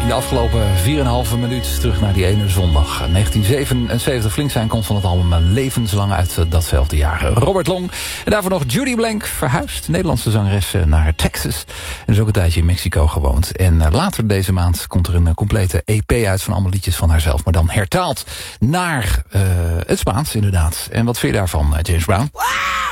de afgelopen 4,5 minuut terug naar die ene zondag. 1977, flink zijn, komt van het album Levenslang uit datzelfde jaar. Robert Long. En daarvoor nog Judy Blank, verhuisd. Nederlandse zangeres naar Texas. En is ook een tijdje in Mexico gewoond. En later deze maand komt er een complete EP uit van allemaal liedjes van haarzelf. Maar dan hertaald naar het Spaans inderdaad. En wat vind je daarvan, James Brown? Wow!